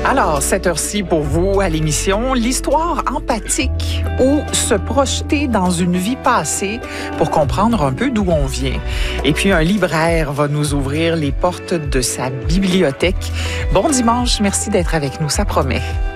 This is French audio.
Alors, cette heure-ci pour vous à l'émission, l'histoire empathique ou se projeter dans une vie passée pour comprendre un peu d'où on vient. Et puis, un libraire va nous ouvrir les portes de sa bibliothèque. Bon dimanche, merci d'être avec nous, ça promet.